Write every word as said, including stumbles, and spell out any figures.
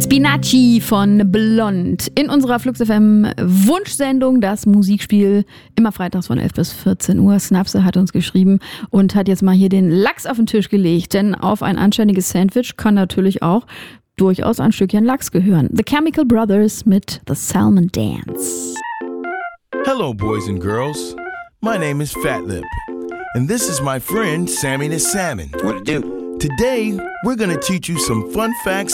Spinaci von Blond in unserer Flux F M Wunschsendung, das Musikspiel, immer freitags von elf bis vierzehn Uhr. Snapse hat uns geschrieben und hat jetzt mal hier den Lachs auf den Tisch gelegt, denn auf ein anständiges Sandwich kann natürlich auch durchaus ein Stückchen Lachs gehören. The Chemical Brothers mit The Salmon Dance. Hello, boys and girls. My name is Fatlip, and this is my friend Sammy the Salmon. What it do? Today, we're gonna teach you some fun facts